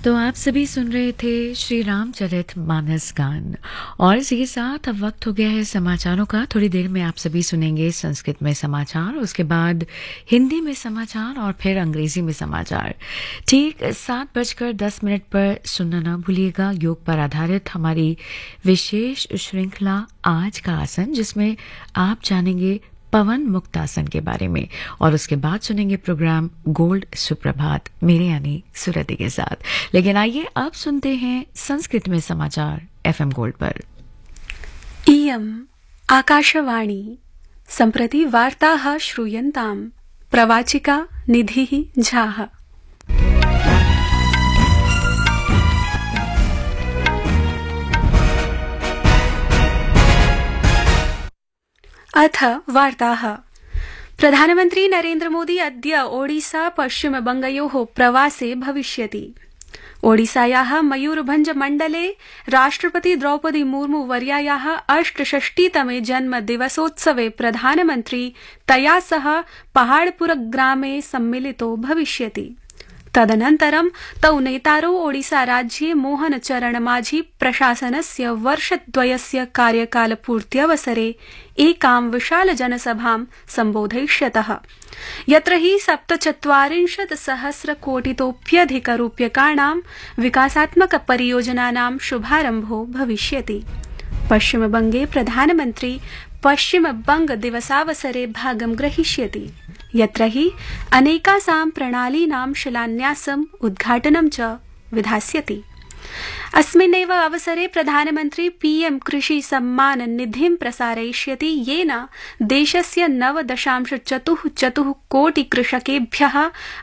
तो आप सभी सुन रहे थे श्री रामचरित मानस गान और इसी के साथ अब वक्त हो गया है समाचारों का। थोड़ी देर में आप सभी सुनेंगे संस्कृत में समाचार, उसके बाद हिंदी में समाचार और फिर अंग्रेजी में समाचार। ठीक 7:10 पर सुनना ना भूलिएगा योग पर आधारित हमारी विशेष श्रृंखला आज का आसन, जिसमें आप जानेंगे पवन मुक्त आसन के बारे में और उसके बाद सुनेंगे प्रोग्राम गोल्ड सुप्रभात मेरे यानी सुरति के साथ। लेकिन आइए अब सुनते हैं संस्कृत में समाचार एफएम गोल्ड पर। इयम् आकाशवाणी सम्प्रति वार्ताः श्रूयन्ताम्। प्रवाचिका निधिः झाः। अथ वार्ताः। प्रधानमन्त्री नरेन्द्र मोदी अद्य ओडिसा पश्चिमबंगयोः प्रवासे भविष्यति। ओडिसायाः मयूरभंज मण्डले राष्ट्रपति द्रौपदी मुर्मू वर्यायाः 68तमे जन्मदिवसोत्सवे प्रधानमन्त्री तया सह पहाड़पुर ग्रामे सम्मिलितो भविष्यति। तदनन्तरं तौ नेतारौ ओडिसा राज्ये मोहन चरण माझी प्रशासनस्य वर्षद्वयस्य कार्यकालपूर्त्यवसरे एकां विशाल जनसभां सम्बोधयिष्यतः, यत्र हि 47,000,कोटितोऽप्यधिकरूप्यकाणां विकासात्मक परियोजनानां शुभारम्भो भविष्यति। पश्चिमबंगे प्रधानमन्त्री पश्चिमबंग दिवसावसरे भागं ग्रहीष्यति, यत्र हि अनेकासां प्रणालीनां शिलान्यासम् उद्घाटनं च विधास्यति। अस्मिन्नेव अवसरे प्रधानमन्त्री पीएम कृषि सम्मान निधिं प्रसारयिष्यति, येन देशस्य 9.44 कोटि कृषकेभ्यः